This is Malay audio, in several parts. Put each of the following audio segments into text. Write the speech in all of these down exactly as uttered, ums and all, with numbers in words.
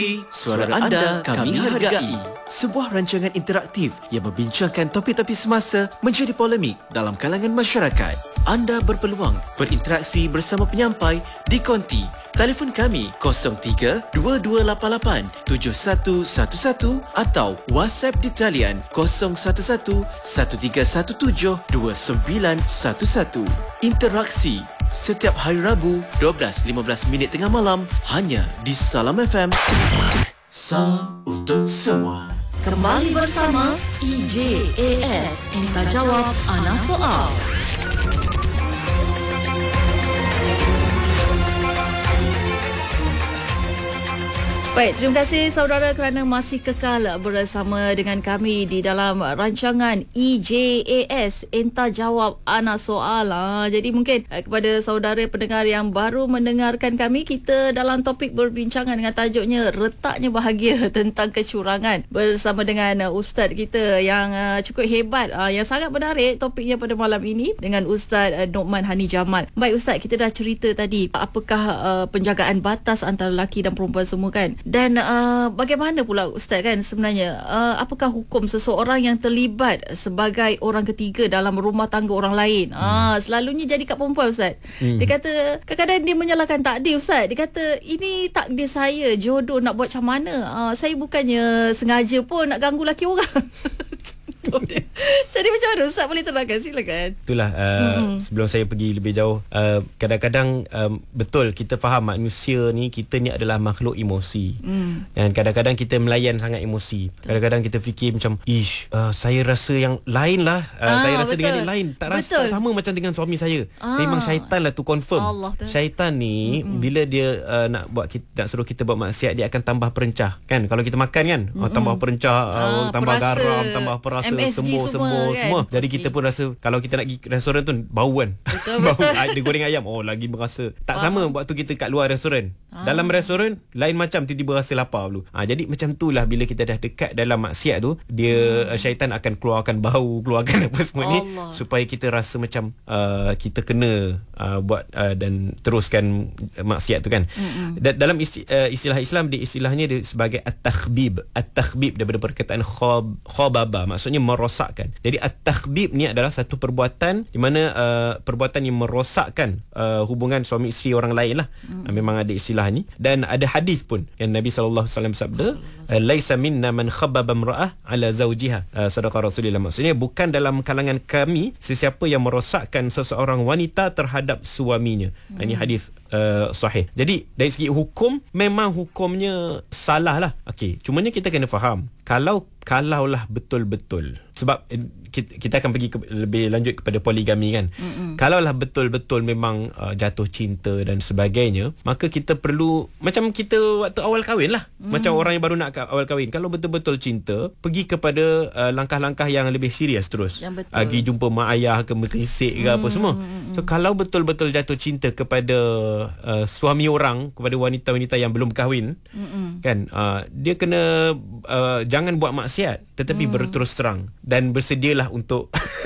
Suara anda kami hargai. Sebuah rancangan interaktif yang membincangkan topik-topik semasa menjadi polemik dalam kalangan masyarakat. Anda berpeluang berinteraksi bersama penyampai di konti. Telefon kami kosong tiga dua dua lapan lapan tujuh satu satu satu atau WhatsApp di talian kosong satu satu satu tiga satu tujuh dua sembilan satu satu. Interaksi setiap hari Rabu dua belas lima belas minit tengah malam hanya di Salam F M. Salam untuk semua. Kembali bersama E J A S Entah Jawab Ana Soal. Baik, terima kasih saudara kerana masih kekal bersama dengan kami di dalam rancangan E J A S Entah Jawab Ana Soal. Ha, jadi mungkin kepada saudara pendengar yang baru mendengarkan kami, kita dalam topik berbincangan dengan tajuknya Retaknya Bahagia tentang kecurangan bersama dengan Ustaz kita yang uh, cukup hebat, uh, yang sangat menarik topiknya pada malam ini dengan Ustaz uh, Nockman Hani Jamal. Baik Ustaz, kita dah cerita tadi apakah uh, penjagaan batas antara lelaki dan perempuan semua kan. Dan uh, bagaimana pula Ustaz kan sebenarnya uh, apakah hukum seseorang yang terlibat sebagai orang ketiga dalam rumah tangga orang lain? Hmm. Ah, selalunya jadi kat perempuan Ustaz. Hmm. Dia kata kadang-kadang dia menyalahkan takdir Ustaz. Dia kata ini takdir saya, jodoh nak buat macam mana? Ah, saya bukannya sengaja pun nak ganggu laki orang. Dia. Jadi macam mana Ustaz, boleh terangkan? Silakan. Itulah uh, mm-hmm. sebelum saya pergi lebih jauh, uh, kadang-kadang um, betul kita faham manusia ni, kita ni adalah makhluk emosi. mm. Dan kadang-kadang kita melayan sangat emosi. Kadang-kadang kita fikir macam ish, uh, saya rasa yang lain lah, uh, ah, saya rasa betul. Dengan dia lain, tak rasa tak sama macam dengan suami saya. ah. Memang syaitan lah tu, confirm. Allah, syaitan ni mm-hmm. bila dia uh, nak buat kita, nak suruh kita buat maksiat, dia akan tambah perencah kan. Kalau kita makan kan, mm-hmm. oh, tambah perencah, ah, uh, tambah perasa, garam, tambah perasa, M S G semua semua kan? semua. Jadi kita pun rasa kalau kita nak pergi restoran tu bau kan. Betul, bau ada goreng ayam, oh lagi berasa. Tak ah. sama waktu kita kat luar restoran. Ah. Dalam restoran lain macam, tiba-tiba rasa lapar dulu. Ah, jadi macam itulah bila kita dah dekat dalam maksiat tu, dia hmm. syaitan akan keluarkan bau, keluarkan apa semua Allah. Ni supaya kita rasa macam uh, kita kena uh, buat uh, dan teruskan maksiat tu kan. Hmm. Da- dalam isti- uh, istilah Islam, dia istilahnya dia sebagai at-takhbib. At-takhbib daripada perkataan khab, khababa, maksudnya merosakkan. Jadi at-takhbib ni adalah satu perbuatan di mana uh, perbuatan yang merosakkan uh, hubungan suami isteri orang lain lah. Hmm. Uh, memang ada istilah ni, dan ada hadis pun yang Nabi sallallahu alaihi wasallam sabda, laisa minna man khabbaba imra'ah ala zawjiha. Uh, sadaqa Rasulullah, maksudnya bukan dalam kalangan kami sesiapa yang merosakkan seseorang wanita terhadap suaminya. Hmm. Ini hadis uh, sahih. Jadi dari segi hukum memang hukumnya salah lah. Okey, cumanya kita kena faham, kalau kalaulah betul-betul, sebab kita, kita akan pergi ke, lebih lanjut kepada poligami kan. Mm-mm. Kalaulah betul-betul memang uh, jatuh cinta dan sebagainya, maka kita perlu macam kita waktu awal kahwin lah. Mm. Macam orang yang baru nak awal kahwin, kalau betul-betul cinta, pergi kepada uh, langkah-langkah yang lebih serius terus. Pergi jumpa mak ayah ke, mengisik ke mm. apa semua. So kalau betul-betul jatuh cinta kepada uh, suami orang, kepada wanita-wanita yang belum kahwin, Mm-mm. kan, uh, dia kena uh, jangan buat maksiat, tetapi mm. berterus terang dan bersedialah untuk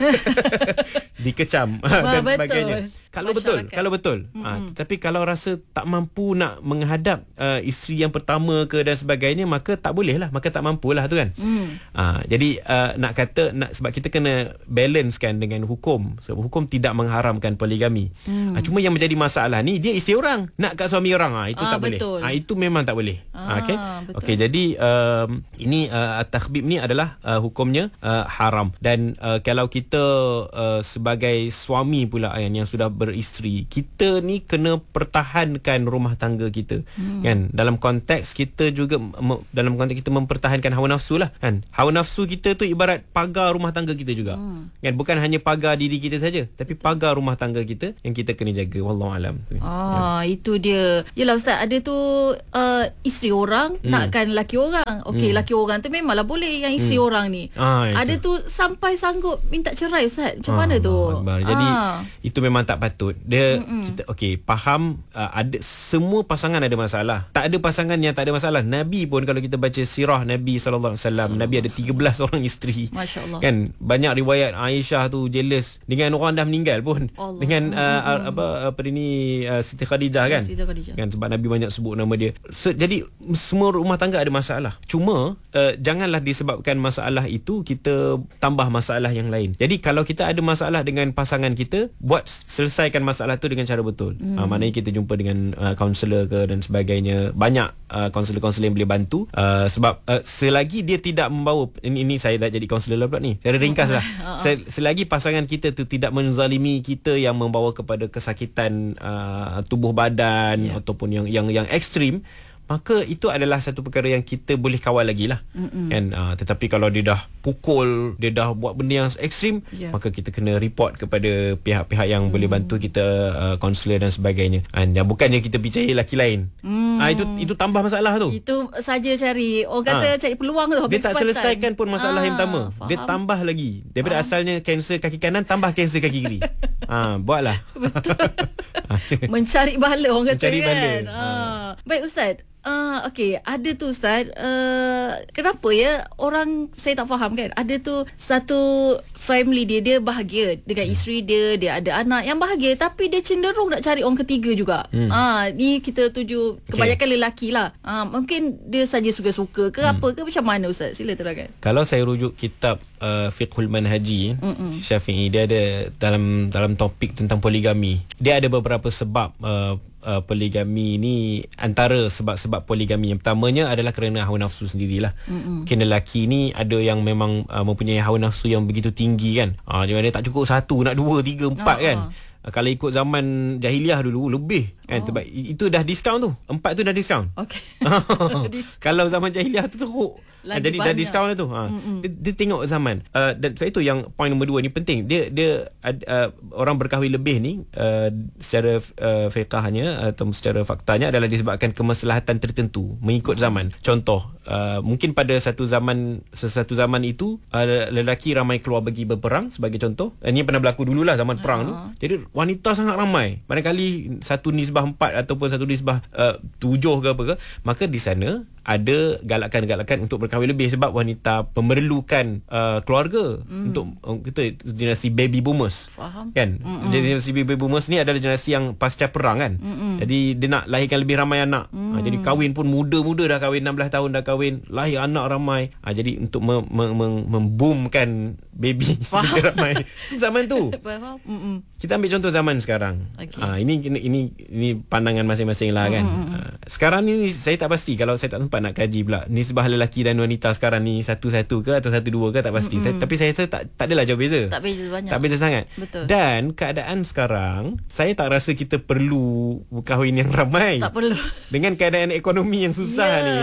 dikecam dan betul. Sebagainya. Kalau betul, kalau betul. Mm-hmm. Ha, tetapi kalau rasa tak mampu nak menghadap uh, isteri yang pertama ke dan sebagainya, maka tak boleh lah, maka tak mampulah tu kan. Mm. Ha, jadi uh, nak kata nak, sebab kita kena balance kan dengan hukum. Sebab hukum tidak mengharamkan poligami. Mm. Ha, cuma yang menjadi masalah ni, dia isteri orang nak kat suami orang, ha, itu ah, tak betul. boleh. Ha, itu memang tak boleh. Ah, ha, okay? Okey, jadi um, ini uh, takhbib ni adalah uh, hukumnya uh, haram. Dan uh, kalau kita uh, sebagai suami pula yang, yang sudah beristeri, kita ni kena pertahankan rumah tangga kita. Hmm. Kan? Dalam konteks kita juga me, dalam konteks kita mempertahankan hawa nafsu lah kan. Hawa nafsu kita tu ibarat pagar rumah tangga kita juga. Hmm. Kan, bukan hanya pagar diri kita saja, tapi pagar rumah tangga kita yang kita kena jaga. Wallahu alam. Ah, ya. Itu dia. Yalah Ustaz, ada tu uh, isteri orang hmm. nakkan laki orang. Okey, hmm. laki orang tu memanglah boleh yang isteri hmm. orang ni. Ah, ada tu sampai sanggup minta cerai Ustaz. Macam ah, mana tu? Ah, jadi ah. itu memang tak patut. Dia Mm-mm. kita okey faham uh, ada semua pasangan ada masalah. Tak ada pasangan yang tak ada masalah. Nabi pun kalau kita baca sirah Nabi sallallahu alaihi wasallam, Nabi ada tiga belas orang isteri. Masya-Allah. Kan banyak riwayat Aisyah tu jealous dengan orang dah meninggal pun. Allah. Dengan uh, mm-hmm. apa apa ini uh, Siti Khadijah kan. Siti Khadijah. Kan sebab Nabi banyak sebut nama dia. So, jadi semua rumah tangga ada masalah. Cuma uh, janganlah disebabkan masalah itu kita tambah masalah yang lain. Jadi kalau kita ada masalah dengan pasangan kita, buat selesaikan masalah tu dengan cara betul. Hmm. Uh, maknanya kita jumpa dengan kaunselor uh, ke dan sebagainya. Banyak uh, kaunselor-kaunselor yang boleh bantu uh, sebab uh, selagi dia tidak membawa ini, ini saya dah jadi kaunselor lah pula ni. Saya ringkas lah. Sel, selagi pasangan kita tu tidak menzalimi kita yang membawa kepada kesakitan uh, tubuh badan yeah. ataupun yang yang yang ekstrim, maka itu adalah satu perkara yang kita boleh kawal lagi lah kan. Uh, tetapi kalau dia dah pukul, dia dah buat benda yang ekstrim, yeah. maka kita kena report kepada pihak-pihak yang mm. boleh bantu kita, kaunselor uh, dan sebagainya. And uh, bukannya kita percaya lelaki lain. mm. uh, itu itu tambah masalah tu. Itu saja cari orang kata uh. cari peluang tu. Dia tak selesaikan pun masalah uh, yang pertama. Faham. Dia tambah lagi. Daripada faham. Asalnya kanser kaki kanan, tambah kanser kaki kiri. uh, buatlah. Betul. Mencari bala orang kata. Mencari kan. bala. uh. Uh. Baik Ustaz. Uh, okay, ada tu Ustaz, uh, kenapa ya orang, saya tak faham kan, ada tu satu family dia, dia bahagia dengan isteri dia, dia ada anak yang bahagia, tapi dia cenderung nak cari orang ketiga juga. hmm. uh, Ni kita tuju kebanyakan okay. lelaki lah. uh, Mungkin dia saja suka-suka ke hmm. apa ke, macam mana Ustaz? Sila terangkan. Kalau saya rujuk kitab uh, Fiqhul Manhaji Mm-mm. Syafi'i, dia ada dalam dalam topik tentang poligami, dia ada beberapa sebab uh, Uh, poligami ni. Antara sebab-sebab poligami yang pertamanya adalah kerana hawa nafsu sendirilah. Mm-mm. Mungkin lelaki ni ada yang memang uh, mempunyai hawa nafsu yang begitu tinggi kan. uh, Jadi dia tak cukup satu, nak dua, tiga, empat uh-huh. kan. uh, Kalau ikut zaman jahiliah dulu lebih kan. Oh. Sebab itu dah diskaun tu, empat tu dah diskaun. Okay. Kalau zaman jahiliah tu teruk, lagi jadi banyak. Dah diskaun lah tu. ha. dia, dia tengok zaman. uh, Dan sebab itu yang point nombor dua ni penting. Dia dia uh, orang berkahwin lebih ni uh, secara uh, fiqahnya atau secara faktanya adalah disebabkan kemaslahatan tertentu mengikut zaman. Contoh, uh, mungkin pada satu zaman sesuatu zaman itu uh, lelaki ramai keluar pergi berperang sebagai contoh. uh, Ini pernah berlaku dululah zaman uh. perang tu. Jadi wanita sangat ramai. Barangkali satu nisbah empat ataupun satu nisbah uh, tujuh ke apa ke, maka di sana ada galakan-galakan untuk berkahwin lebih sebab wanita memerlukan uh, keluarga mm. untuk uh, kita generasi baby boomers. Faham. Kan? Mm-mm. Generasi baby boomers ni adalah generasi yang pasca perang kan. Mm-mm. Jadi dia nak lahirkan lebih ramai anak. Mm. Ha, jadi kahwin pun muda-muda dah kahwin, enam belas tahun dah kahwin, lahir anak ramai. Ha, jadi untuk mem- mem- memboomkan baby ramai zaman tu. Faham. Kita ambil contoh zaman sekarang. Okay. Ha, ini ini ini pandangan masing-masing lah kan. Mm-hmm. Ha, sekarang ni saya tak pasti, kalau saya tak sempat nak kaji pula nisbah lelaki dan wanita sekarang ni satu-satu ke atau satu-dua ke, tak pasti. Mm-hmm. Saya, tapi saya rasa tak tak adalah jauh beza. Tak beza banyak. Tak beza sangat. Betul. Dan keadaan sekarang, saya tak rasa kita perlu berkahwin yang ramai. Tak perlu. Dengan keadaan ekonomi yang susah yeah. ni.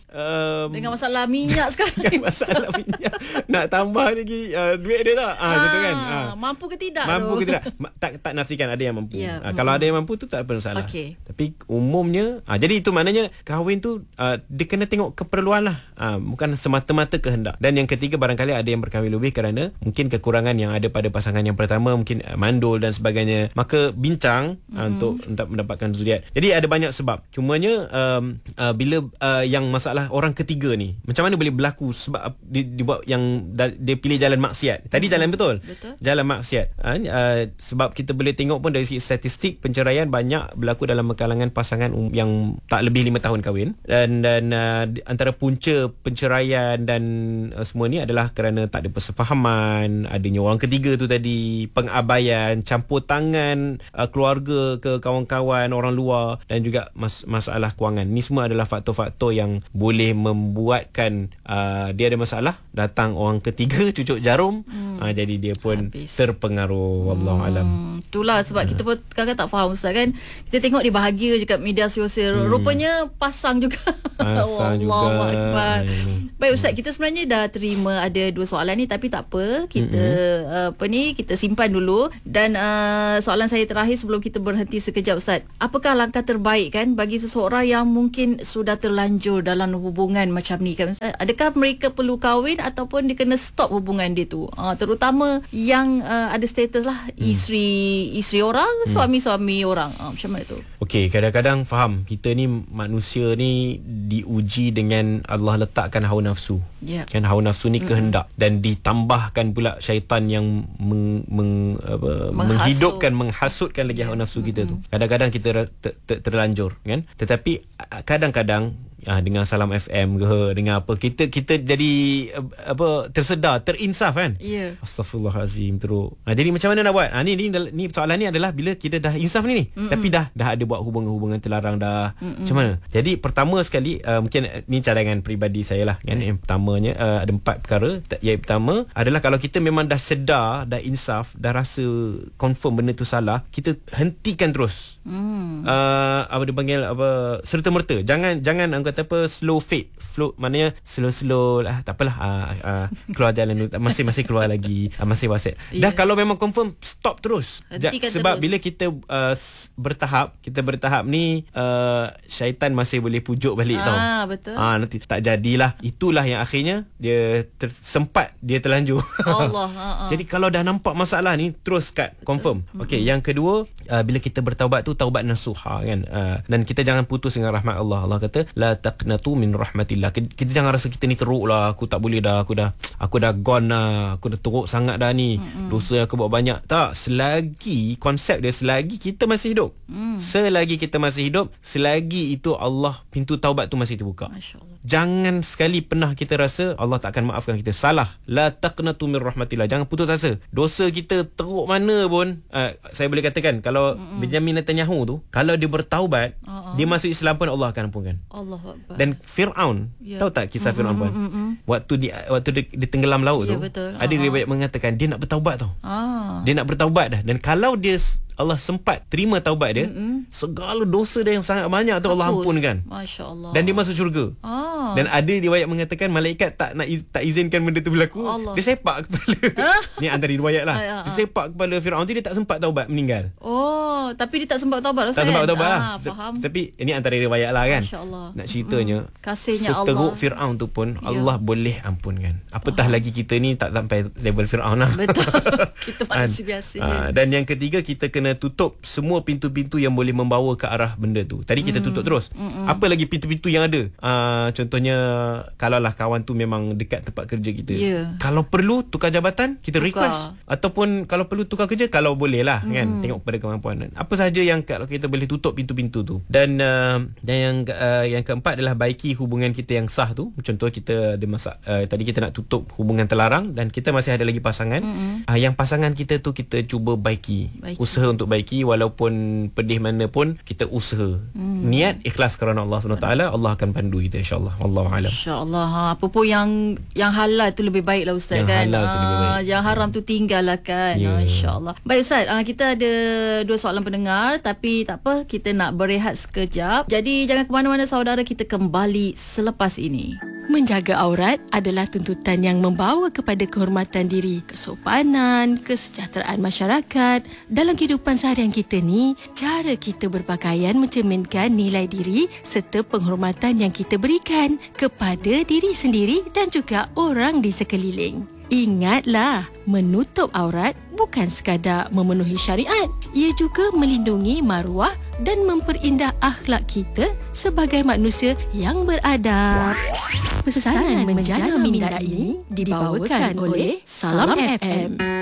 Um, dengan masalah minyak sekarang. Dengan masalah minyak. Nak tambah lagi uh, duit dia tak? Ah, ha, macam kan. Ha. Mampu ke tidak? Mampu tu? ke tidak? Tak tak nafikan ada yang mampu. Yeah. Ha, mm-hmm. Kalau ada yang mampu tu tak ada masalah. Okay. Tapi umumnya, ha, jadi itu maknanya kahwin tu uh, dia kena tengok keperluan lah. Ha, bukan semata-mata kehendak. Dan yang ketiga, barangkali ada yang berkahwin lebih kerana mungkin kekurangan yang ada pada pasangan yang pertama, mungkin uh, mandul dan sebagainya. Maka bincang mm-hmm. uh, untuk untuk mendapatkan zuriat. Jadi ada banyak sebab. Cumanya um, uh, bila uh, yang masalah orang ketiga ni, macam mana boleh berlaku sebab uh, dia, dia buat yang da, dia pilih jalan maksiat. Tadi mm-hmm. jalan betul. Betul. Jalan maksiat. Uh, uh, sebab kita boleh tengok pun dari segi statistik, penceraian banyak berlaku dalam kalangan pasangan yang tak lebih lima tahun kahwin. Dan dan uh, antara punca penceraian dan uh, semua ni adalah kerana tak ada persefahaman, adanya orang ketiga tu tadi, pengabaian, campur tangan uh, keluarga ke kawan-kawan orang luar, dan juga mas- masalah kewangan. Ni semua adalah faktor-faktor yang boleh membuatkan uh, dia ada masalah, datang orang ketiga cucuk jarum, hmm. uh, jadi dia pun habis. Terpengaruh. Wallahu hmm. alam. Itulah sebab hmm. kita pun kadang-kadang tak faham Ustaz kan. Kita tengok dia bahagia je kat media sosial, hmm. rupanya pasang juga. Pasang juga. Akbar. Baik Ustaz, kita sebenarnya dah terima ada dua soalan ni, tapi tak apa, kita hmm. uh, apa ni kita simpan dulu. Dan uh, soalan saya terakhir sebelum kita berhenti sekejap Ustaz, apakah langkah terbaik kan bagi seseorang yang mungkin sudah terlanjur dalam hubungan macam ni kan, adakah mereka perlu kahwin ataupun dia kena stop hubungan dia tu? Uh, terutama yang uh, ada status lah hmm. isteri isteri orang, hmm. suami-suami orang. Uh, macam mana tu? Okey, kadang-kadang faham kita ni manusia ni diuji dengan Allah letakkan hawa nafsu. Yeah. Kan hawa nafsu ni mm-hmm. kehendak, dan ditambahkan pula syaitan yang meng, meng, apa, menghidupkan, menghasutkan lagi yeah. hawa nafsu kita mm-hmm. tu. Kadang-kadang kita ter, ter, terlanjur kan. Tetapi kadang-kadang Ah, dengan Salam F M ke, dengan apa, kita kita jadi apa, tersedar, terinsaf kan. Yeah. Astaghfirullahalazim teruk. Ah, jadi macam mana nak buat? Ah, ni, ni ni soalan ni adalah bila kita dah insaf ni, ni. Tapi dah dah ada buat hubungan-hubungan terlarang dah. Mm-mm. Macam mana? Jadi pertama sekali uh, mungkin ni cadangan peribadi saya lah kan. Yang pertamanya uh, ada empat perkara. Yang pertama adalah kalau kita memang dah sedar, dah insaf, dah rasa confirm benda tu salah, kita hentikan terus. Mm. Uh, apa dia panggil apa, serta-merta. Jangan jangan anggap kata apa, slow fade, flow, maknanya slow-slow lah, tak apalah, uh, uh, keluar jalan dulu, masih masih keluar lagi, uh, masih WhatsApp. Yeah. Dah kalau memang confirm, stop terus. Ja, sebab terus. Bila kita uh, bertahap, kita bertahap ni uh, syaitan masih boleh pujuk balik, ah, tau. Betul. Ah, nanti tak jadilah. Itulah yang akhirnya dia tersempat, dia terlanjur. Allah. uh, uh. Jadi kalau dah nampak masalah ni, terus cut, confirm. Okey, mm-hmm. yang kedua, uh, bila kita bertaubat tu taubat nasuha kan. Uh, dan kita jangan putus dengan rahmat Allah. Allah kata la taqnatu min rahmatillah. Kita jangan rasa kita ni teruk lah, aku tak boleh dah, aku dah aku dah gone lah, aku dah teruk sangat dah ni. Mm-mm. Dosa yang aku buat banyak. Tak, selagi konsep dia, selagi kita masih hidup. Mm. Selagi kita masih hidup, selagi itu Allah, pintu taubat tu masih terbuka. Masya-Allah. Jangan sekali pernah kita rasa Allah tak akan maafkan kita. Salah. La taqnatu min rahmatillah. Jangan putus asa. Dosa kita teruk mana pun, uh, saya boleh katakan kalau Mm-mm. Benjamin Netanyahu tu, kalau dia bertaubat, uh-uh. dia masuk Islam pun Allah akan ampunkan. Allahu Akbar. Dan Firaun, yeah. tahu tak kisah Firaun pun? Waktu di waktu dia, dia tenggelam laut yeah, tu, betul. Ada uh-huh. riwayat mengatakan dia nak bertaubat tau. Ah. Dia nak bertaubat dah, dan kalau dia Allah sempat terima taubat dia, Mm-mm. segala dosa dia yang sangat banyak tu Allah ampunkan. Masya-Allah. Dan dia masuk syurga. Ah. Dan ada riwayat mengatakan malaikat tak nak iz, tak izinkan benda tu berlaku. Allah. Dia sepak kepala. Ah? Ni antara riwayat lah. Ah, ah, ah. Dia sepak kepala Firaun tu, dia tak sempat taubat, meninggal. Oh, tapi dia tak sempat taubat. Tak sempat taubat ah, lah. Faham. Tapi ini antara riwayat lah kan. Masya-Allah. Nak ceritanya, mm. kasihnya Allah. Seteruk Firaun tu pun ya. Allah boleh ampunkan. Apatah Faham. Lagi kita ni tak sampai level Firaun lah. Betul. Kita manusia biasa je. Dan yang ketiga, kita kena tutup semua pintu-pintu yang boleh membawa ke arah benda tu. Tadi kita mm. tutup terus. Mm-mm. Apa lagi pintu-pintu yang ada? Uh, contohnya, kalaulah kawan tu memang dekat tempat kerja kita. Yeah. Kalau perlu tukar jabatan, kita tukar. request. Ataupun kalau perlu tukar kerja, kalau boleh lah mm. kan. Tengok pada kemampuan. Apa sahaja yang kalau kita boleh tutup pintu-pintu tu. Dan uh, dan yang uh, yang keempat adalah baiki hubungan kita yang sah tu. Contoh kita ada masak, uh, tadi kita nak tutup hubungan terlarang dan kita masih ada lagi pasangan. Uh, yang pasangan kita tu kita cuba baiki. baiki. Usaha untuk baiki, walaupun pun pedih mana pun kita usaha. Hmm. Niat ikhlas kerana Allah subhanahu wa taala, Allah akan pandu kita insya-Allah. Wallahu a'lam. Insya-Allah. Ha, apa pun yang yang halal tu lebih baik lah Ustaz, yang kan. Halal tu lebih baik. Yang haram tu tinggal lah kan. Yeah. Ha, insya-Allah. Baik Ustaz, ha, kita ada dua soalan pendengar, tapi tak apa, kita nak berehat sekejap. Jadi jangan ke mana-mana saudara, kita kembali selepas ini. Menjaga aurat adalah tuntutan yang membawa kepada kehormatan diri, kesopanan, kesejahteraan masyarakat. Dalam kehidupan seharian kita ni, cara kita berpakaian mencerminkan nilai diri serta penghormatan yang kita berikan kepada diri sendiri dan juga orang di sekeliling. Ingatlah, menutup aurat bukan sekadar memenuhi syariat. Ia juga melindungi maruah dan memperindah akhlak kita sebagai manusia yang beradab. Pesanan menjana minda ini dibawakan oleh Salam F M.